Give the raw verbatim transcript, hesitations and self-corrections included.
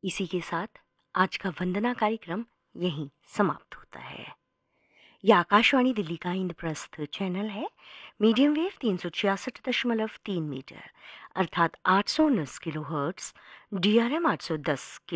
इसी के साथ आज का वंदना कार्यक्रम यहीं समाप्त होता है। यह आकाशवाणी दिल्ली का इंद्रप्रस्थ चैनल है। मीडियम वेव तीन सौ छियासठ दशमलव तीन मीटर अर्थात आठ सौ उन्नीस kilo hertz, D R M आठ सौ दस किलो